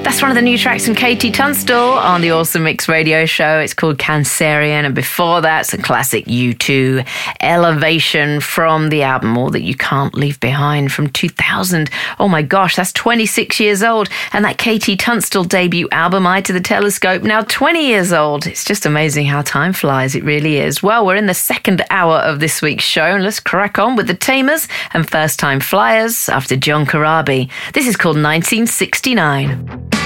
That's one of the new tracks from KT Tunstall on the Awesome Mix radio show. It's called Cancerian. And before that, some classic U2 Elevation from the album All That You Can't Leave Behind from 2000. Oh my gosh, that's 26 years old. And that KT Tunstall debut album, Eye to the Telescope, now 20 years old. It's just amazing how time flies. It really is. Well, we're in the second hour of this week's show, and let's crack on with the Tamers and First Time Flyers after John Corabi. This is called 1969.